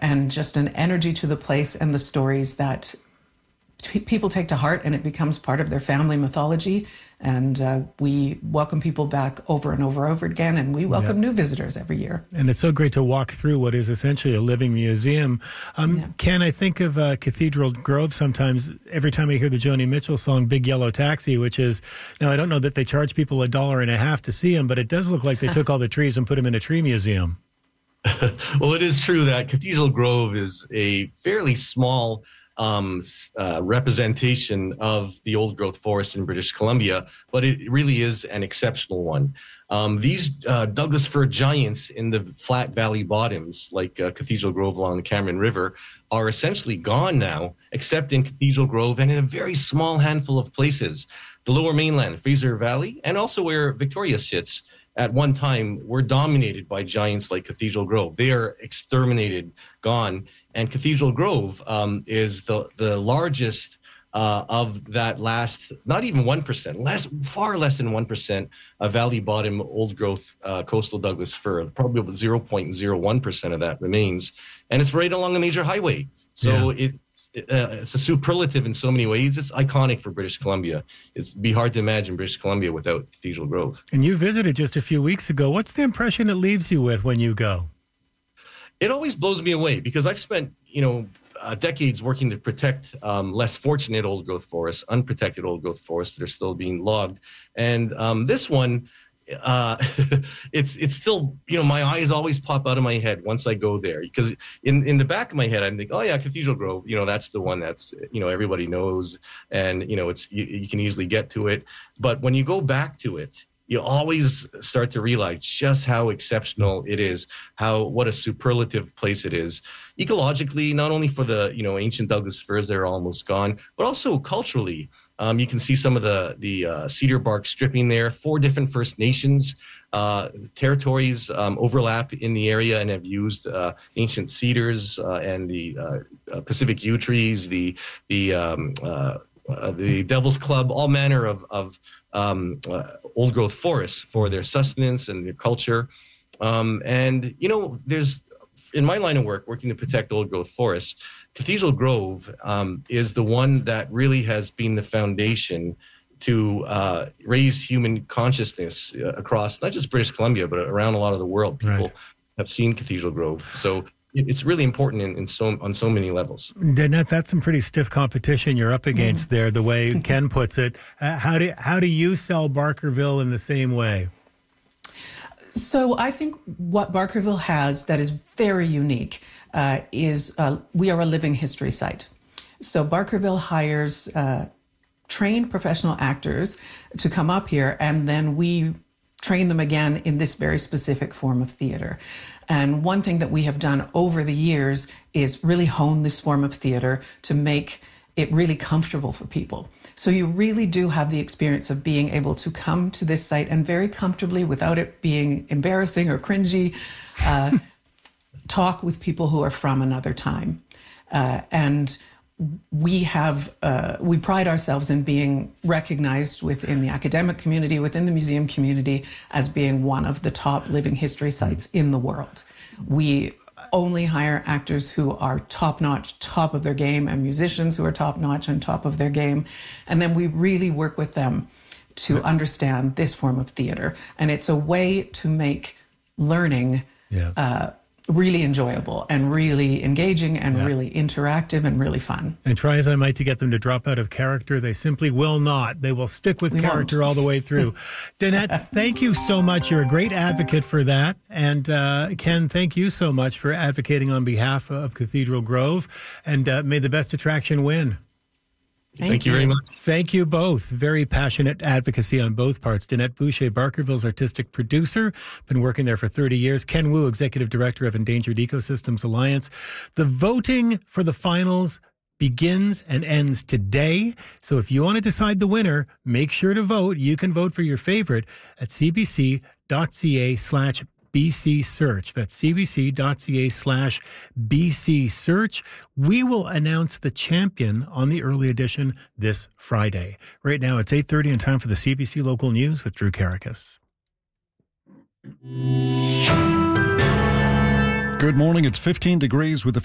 and just an energy to the place and the stories that people take to heart, and it becomes part of their family mythology. And we welcome people back over and over again, and we welcome new visitors every year. And it's so great to walk through what is essentially a living museum. Ken, I think of Cathedral Grove sometimes, every time I hear the Joni Mitchell song, Big Yellow Taxi, which is, now I don't know that they charge people $1.50 to see them, but it does look like they took all the trees and put them in a tree museum. Well, it is true that Cathedral Grove is a fairly small representation of the old growth forest in British Columbia, but it really is an exceptional one. These Douglas fir giants in the flat valley bottoms, like Cathedral Grove along the Cameron River, are essentially gone now, except in Cathedral Grove and in a very small handful of places. The Lower Mainland, Fraser Valley, and also where Victoria sits, at one time were dominated by giants like Cathedral Grove. They are exterminated, gone. And Cathedral Grove is the largest of that last, not even 1%, far less than 1% of valley bottom old growth coastal Douglas fir. Probably about 0.01% of that remains. And it's right along a major highway. So it's a superlative in so many ways. It's iconic for British Columbia. It'd be hard to imagine British Columbia without Cathedral Grove. And you visited just a few weeks ago. What's the impression it leaves you with when you go? It always blows me away because I've spent, decades working to protect less fortunate old growth forests, unprotected old growth forests that are still being logged. And this one, it's still, my eyes always pop out of my head once I go there, because in the back of my head, I'm thinking, oh yeah, Cathedral Grove, that's the one that's, everybody knows, and, it's, you can easily get to it. But when you go back to it, you always start to realize just how exceptional it is, what a superlative place it is. Ecologically, not only for the, ancient Douglas firs that are almost gone, but also culturally. You can see some of the cedar bark stripping there. 4 different First Nations territories overlap in the area and have used ancient cedars and the Pacific yew trees, the Devil's Club, all manner of old growth forests for their sustenance and their culture. There's, in my line of work, working to protect old growth forests, Cathedral Grove is the one that really has been the foundation to raise human consciousness across not just British Columbia, but around a lot of the world. People have seen Cathedral Grove. So it's really important on so many levels. Danette, that's some pretty stiff competition you're up against there, the way Ken puts it. How do you sell Barkerville in the same way? So I think what Barkerville has that is very unique is we are a living history site. So Barkerville hires trained professional actors to come up here, and then we train them again in this very specific form of theater. And one thing that we have done over the years is really hone this form of theater to make it really comfortable for people. So you really do have the experience of being able to come to this site and very comfortably, without it being embarrassing or cringy, talk with people who are from another time. And we pride ourselves in being recognized within the academic community, within the museum community, as being one of the top living history sites in the world. We only hire actors who are top-notch, top of their game, and musicians who are top-notch and top of their game. And then we really work with them to understand this form of theater. And it's a way to make learning really enjoyable and really engaging and really interactive and really fun. And try as I might to get them to drop out of character, they simply will not. They will stick with character all the way through. Danette, thank you so much. You're a great advocate for that. And Ken, thank you so much for advocating on behalf of Cathedral Grove. And may the best attraction win. Thank you very much. Thank you both. Very passionate advocacy on both parts. Danette Boucher, Barkerville's artistic producer, been working there for 30 years. Ken Wu, Executive Director of Endangered Ecosystems Alliance. The voting for the finals begins and ends today. So if you want to decide the winner, make sure to vote. You can vote for your favorite at cbc.ca/BC Search. That's cbc.ca/BC Search. We will announce the champion on the early edition this Friday. Right now it's 8:30 and time for the CBC Local News with Drew Karakas. Good morning. It's 15 degrees with a